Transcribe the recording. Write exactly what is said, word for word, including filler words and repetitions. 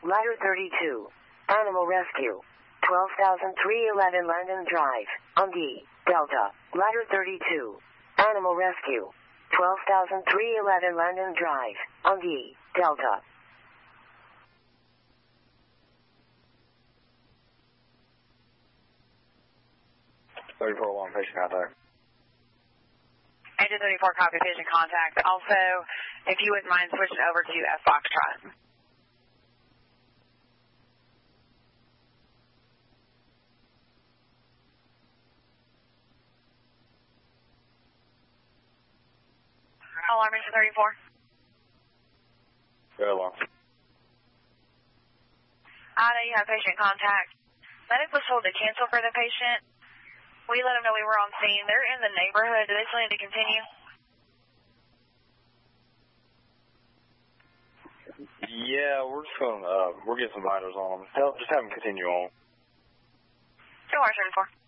Ladder thirty-two. Animal rescue. twelve thousand three hundred eleven Landon Drive, Undy, Delta. Ladder thirty-two. Animal rescue. twelve thousand three hundred eleven Landon Drive, Undy, Delta. thirty-four one, patient contact. Engine thirty-four, copy patient contact. Also, if you wouldn't mind switching over to F Foxtrot. Alarm engine thirty-four. Go along. Ida, you have patient contact. Medic was told to cancel for the patient. We let them know we were on scene. They're in the neighborhood. Do they still need to continue? Yeah, we're just going, uh, we're getting some vitals on them. Help, just have them continue on. Go on, thirty-four.